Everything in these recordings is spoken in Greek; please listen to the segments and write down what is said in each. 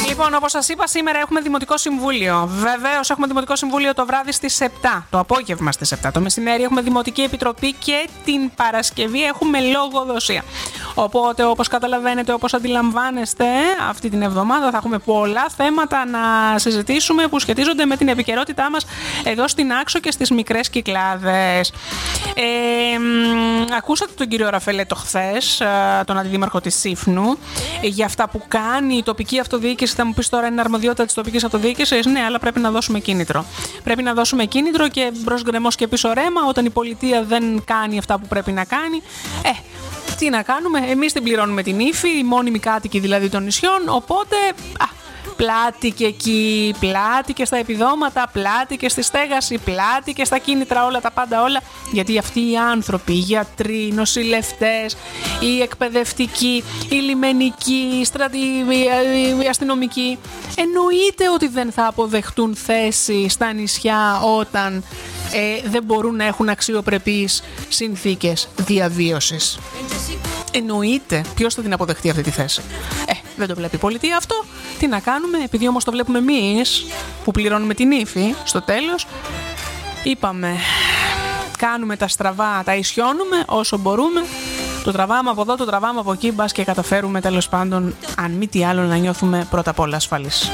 Λοιπόν, όπως σας είπα, σήμερα έχουμε Δημοτικό Συμβούλιο. Βεβαίως, έχουμε Δημοτικό Συμβούλιο το βράδυ στις 7, το απόγευμα στις 7. Το μεσημέρι έχουμε Δημοτική Επιτροπή και την Παρασκευή έχουμε λογοδοσία. Οπότε, όπως καταλαβαίνετε, όπως αντιλαμβάνεστε, αυτή την εβδομάδα θα έχουμε πολλά θέματα να συζητήσουμε που σχετίζονται με την επικαιρότητά μας εδώ στην Άξο και στις μικρές Κυκλάδες. Ακούσατε τον κύριο Ραφαελέτο χθες, τον αντιδήμαρχο της Σύφνου, για αυτά που κάνει η τοπική αυτοδιοίκηση. Θα μου πεις τώρα είναι αρμοδιότητα της τοπικής αυτοδιοίκησης. Ναι, αλλά πρέπει να δώσουμε κίνητρο. Πρέπει να δώσουμε κίνητρο και μπρος γκρεμός και πίσω ρέμα όταν η πολιτεία δεν κάνει αυτά που πρέπει να κάνει. Τι να κάνουμε, εμείς την πληρώνουμε την ύφη, οι μόνιμοι κάτοικοι δηλαδή των νησιών, οπότε πλάτη και εκεί, πλάτη και στα επιδόματα, πλάτη και στη στέγαση, πλάτη και στα κίνητρα, όλα τα πάντα όλα, γιατί αυτοί οι άνθρωποι, οι γιατροί, οι νοσηλευτές, οι εκπαιδευτικοί, οι λιμενικοί, οι αστυνομικοί, εννοείται ότι δεν θα αποδεχτούν θέση στα νησιά όταν δεν μπορούν να έχουν αξιοπρεπείς συνθήκες διαβίωσης. Εννοείται. Ποιος θα την αποδεχτεί αυτή τη θέση? Δεν το βλέπει η πολιτεία αυτό. Τι να κάνουμε, επειδή όμως το βλέπουμε εμείς που πληρώνουμε την ύφη στο τέλος, είπαμε, κάνουμε τα στραβά, τα ισιώνουμε όσο μπορούμε. Το τραβάμε από εδώ, το τραβάμε από εκεί, μπας και καταφέρουμε τέλος πάντων, αν μη τι άλλο, να νιώθουμε πρώτα απ' όλα ασφαλείς.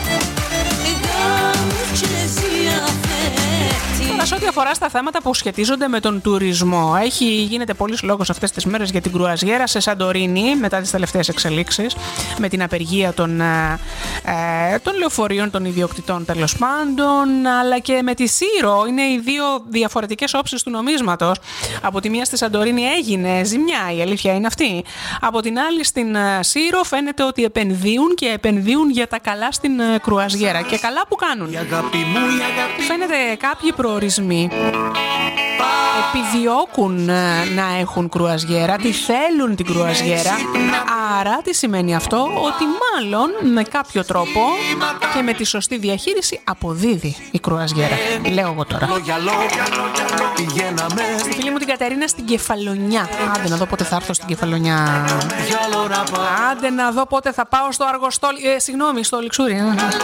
Σε ό,τι αφορά στα θέματα που σχετίζονται με τον τουρισμό, γίνεται πολλής λόγος αυτές τις μέρες για την κρουαζιέρα σε Σαντορίνη μετά τις τελευταίες εξελίξεις με την απεργία των λεωφορείων, των ιδιοκτητών τέλος πάντων, αλλά και με τη Σύρο. Είναι οι δύο διαφορετικές όψεις του νομίσματος. Από τη μία στη Σαντορίνη έγινε ζημιά, η αλήθεια είναι αυτή. Από την άλλη στην Σύρο φαίνεται ότι επενδύουν και επενδύουν για τα καλά στην κρουαζιέρα. Και καλά που κάνουν. Φαίνεται κάποιοι προορισμοί επιδιώκουν να έχουν κρουαζιέρα, τη θέλουν την κρουαζιέρα. Άρα τι σημαίνει αυτό? Ότι μάλλον με κάποιο τρόπο και με τη σωστή διαχείριση αποδίδει η κρουαζιέρα. Λέω εγώ τώρα. Στη φίλη μου την Κατερίνα στην Κεφαλονιά. Άντε να δω πότε θα έρθω στην Κεφαλονιά. Άντε να δω πότε θα πάω στο Αργοστόλι. Συγγνώμη, στο Λιξούρι.